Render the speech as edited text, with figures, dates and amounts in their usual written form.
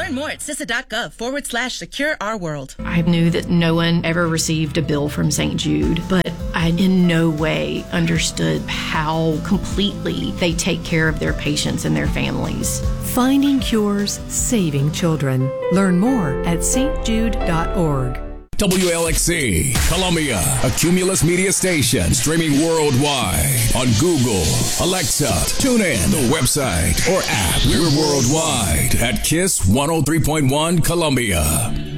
Learn more at CISA.gov/secure our world. I knew that no one ever received a bill from St. Jude, but I in no way understood how completely they take care of their patients and their families. Finding cures, saving children. Learn more at stjude.org. WLXC, Columbia, a Cumulus media station, streaming worldwide on Google, Alexa, TuneIn, the website, or app. We're worldwide at KISS 103.1 Columbia.